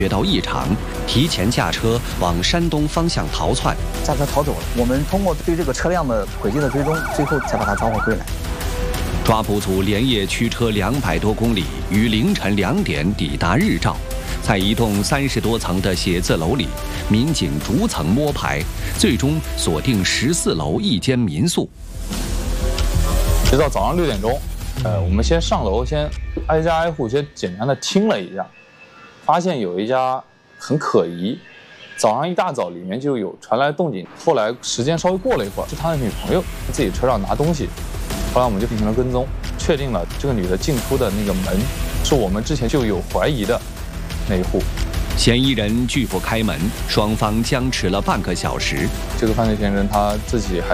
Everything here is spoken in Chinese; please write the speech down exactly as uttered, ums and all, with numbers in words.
觉到异常，提前驾车往山东方向逃窜。 驾车逃走了。我们通过对这个车辆的轨迹的追踪，最后才把他抓获归来。 抓捕组连夜驱车两百多公里，于凌晨两点抵达日照。在一栋三十多层的写字楼里，民警逐层摸排，最终锁定十四楼一间民宿。 直到早上六点钟，呃，我们先上楼，先挨家挨户先简单的听了一下，发现有一家很可疑。早上一大早里面就有传来动静，后来时间稍微过了一会儿，是他的女朋友在自己车上拿东西。后来我们就进行了跟踪，确定了这个女的进出的那个门是我们之前就有怀疑的那一户。 嫌疑人拒不开门，双方僵持了半个小时。 这个犯罪嫌疑人他自己还